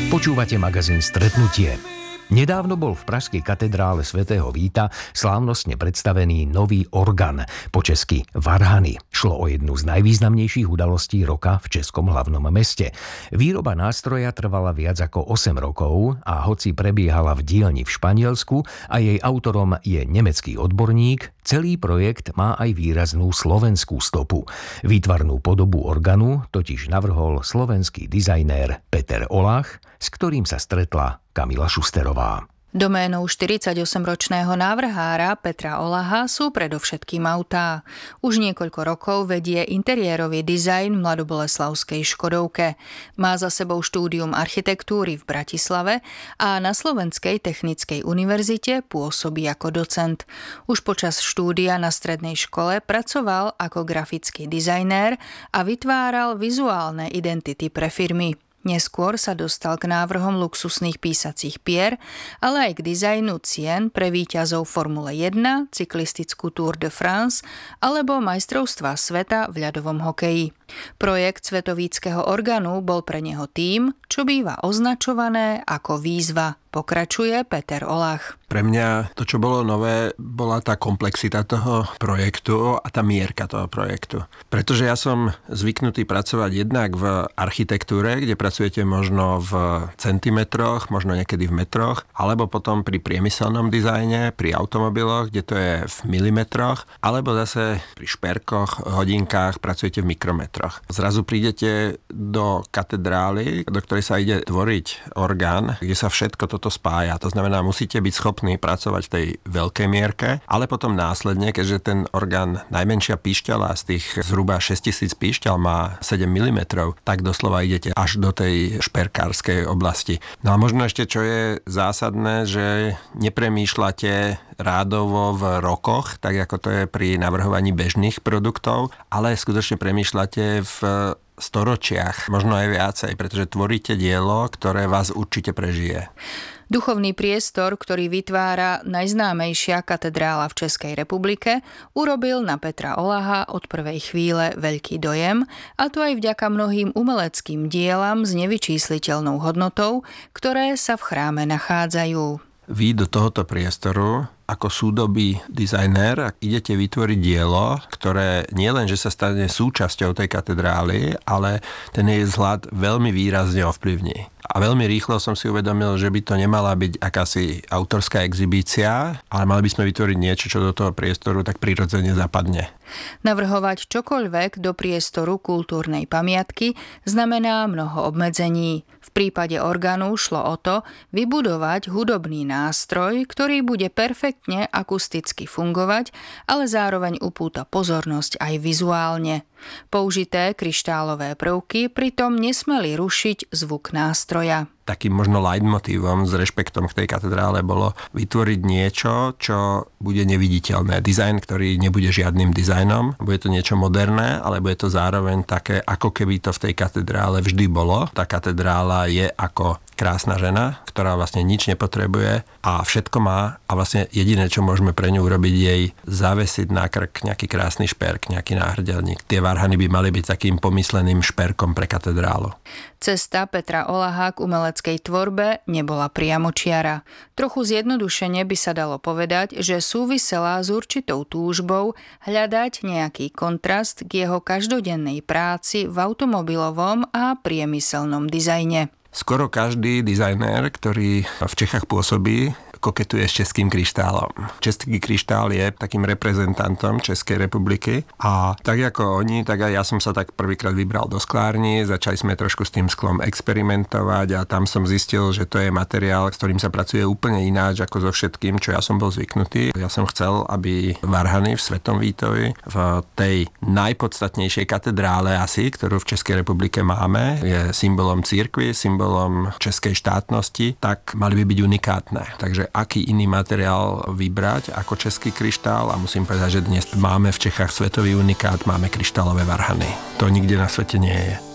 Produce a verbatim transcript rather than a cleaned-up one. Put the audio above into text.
Počúvate magazín Stretnutie. Nedávno bol v pražskej katedrále svätého Víta slávnostne predstavený nový orgán, po česky varhany. Šlo o jednu z najvýznamnejších udalostí roka v českom hlavnom meste. Výroba nástroja trvala viac ako osem rokov a hoci prebiehala v dielni v Španielsku a jej autorom je nemecký odborník, celý projekt má aj výraznú slovenskú stopu. Výtvarnú podobu orgánu totiž navrhol slovenský dizajnér Peter Olach, s ktorým sa stretla Kamila Šusterová. Doménou štyridsaťosemročného návrhára Petra Olaha sú predovšetkým autá. Už niekoľko rokov vedie interiérový dizajn v mladoboleslavskej Škodovke. Má za sebou štúdium architektúry v Bratislave a na Slovenskej technickej univerzite pôsobí ako docent. Už počas štúdia na strednej škole pracoval ako grafický dizajnér a vytváral vizuálne identity pre firmy. Neskôr sa dostal k návrhom luxusných písacích pier, ale aj k dizajnu cien pre víťazov Formule jeden, cyklistickú Tour de France alebo majstrovstvá sveta v ľadovom hokeji. Projekt svetovíckeho orgánu bol pre neho tým, čo býva označované ako výzva. Pokračuje Peter Olach. Pre mňa to, čo bolo nové, bola tá komplexita toho projektu a tá mierka toho projektu. Pretože ja som zvyknutý pracovať jednak v architektúre, kde pracujete možno v centimetroch, možno niekedy v metroch, alebo potom pri priemyselnom dizajne, pri automobiloch, kde to je v milimetroch, alebo zase pri šperkoch, hodinkách pracujete v mikrometroch. Zrazu prídete do katedrály, do ktorej sa ide tvoriť orgán, kde sa všetko toto spája. To znamená, musíte byť schopní pracovať v tej veľkej mierke, ale potom následne, keďže ten orgán, najmenšia píšťala z tých zhruba šesťtisíc píšťal má sedem milimetrov, tak doslova idete až do tej šperkárskej oblasti. No a možno ešte, čo je zásadné, že nepremýšľate rádovo v rokoch, tak ako to je pri navrhovaní bežných produktov, ale skutočne premýšľate v storočiach, možno aj viacej, pretože tvoríte dielo, ktoré vás určite prežije. Duchovný priestor, ktorý vytvára najznámejšia katedrála v Českej republike, urobil na Petra Olaha od prvej chvíle veľký dojem, a to aj vďaka mnohým umeleckým dielam s nevyčísliteľnou hodnotou, ktoré sa v chráme nachádzajú. Vy do tohoto priestoru ako súdobý dizajner idete vytvoriť dielo, ktoré nie len, že sa stane súčasťou tej katedrály, ale ten jej vzhľad veľmi výrazne ovplyvní. A veľmi rýchlo som si uvedomil, že by to nemala byť akási autorská exhibícia, ale mali by sme vytvoriť niečo, čo do toho priestoru tak prirodzene zapadne. Navrhovať čokoľvek do priestoru kultúrnej pamiatky znamená mnoho obmedzení. V prípade orgánu šlo o to vybudovať hudobný nástroj, ktorý bude perfektne akusticky fungovať, ale zároveň upúta pozornosť aj vizuálne. Použité kryštálové prvky pritom nesmeli rušiť zvuk nástroja. Takým možno leitmotívom s rešpektom k tej katedrále bolo vytvoriť niečo, čo bude neviditeľné. Dizajn, ktorý nebude žiadnym dizajnom. Bude to niečo moderné, ale bude to zároveň také, ako keby to v tej katedrále vždy bolo. Tá katedrála je ako krásna žena, ktorá vlastne nič nepotrebuje a všetko má a vlastne jediné, čo môžeme pre ňu urobiť, jej zavesiť na krk nejaký krásny šperk, nejaký náhrdelník. Tie varhany by mali byť takým pomysleným šperkom pre katedrálu. Cesta Petra Olaha k umeleckej tvorbe nebola priamočiara. Trochu zjednodušene by sa dalo povedať, že súvisela s určitou túžbou hľadať nejaký kontrast k jeho každodennej práci v automobilovom a priemyselnom dizajne. Skoro každý dizajnér, ktorý v Čechách pôsobí, koketuje s českým kryštálom. Český kryštál je takým reprezentantom Českej republiky a tak ako oni, tak aj ja som sa tak prvýkrát vybral do sklárni, začali sme trošku s tým sklom experimentovať a tam som zistil, že to je materiál, s ktorým sa pracuje úplne ináč ako so všetkým, čo ja som bol zvyknutý. Ja som chcel, aby varhany v Svetom Vítovi v tej najpodstatnejšej katedrále asi, ktorú v Českej republike máme, je symbolom cirkvi, symbolom českej štátnosti, tak mali by byť unikátne. Takže aký iný materiál vybrať ako český kryštál a musím povedať, že dnes máme v Čechách svetový unikát, máme kryštálové varhany. To nikde na svete nie je.